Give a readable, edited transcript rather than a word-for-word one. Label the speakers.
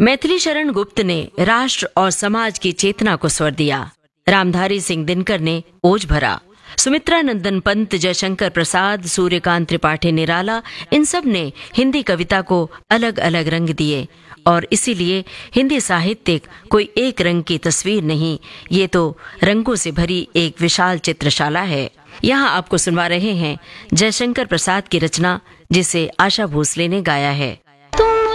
Speaker 1: मैथिली शरण गुप्त ने राष्ट्र और समाज की चेतना को स्वर दिया। रामधारी सिंह दिनकर ने ओज भरा। सुमित्रा नंदन पंत, जयशंकर प्रसाद, सूर्यकांत त्रिपाठी निराला, इन सब ने हिंदी कविता को अलग अलग रंग दिए। और इसीलिए हिंदी साहित्यिक कोई एक रंग की तस्वीर नहीं, ये तो रंगों से भरी एक विशाल चित्रशाला है। यहाँ आपको सुनवा रहे हैं जयशंकर प्रसाद की रचना, जिसे आशा भोसले ने गाया है।